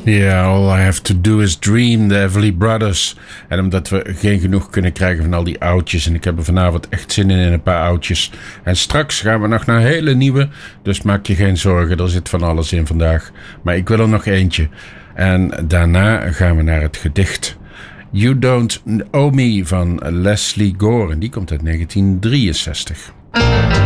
Ja, All I Have To Do Is Dream, de Everly Brothers. En omdat we geen genoeg kunnen krijgen van al die oudjes. En ik heb er vanavond echt zin in een paar oudjes. En straks gaan we nog naar hele nieuwe. Dus maak je geen zorgen, er zit van alles in vandaag. Maar ik wil er nog eentje. En daarna gaan we naar het gedicht You Don't Owe Me van Leslie Gore. En die komt uit 1963.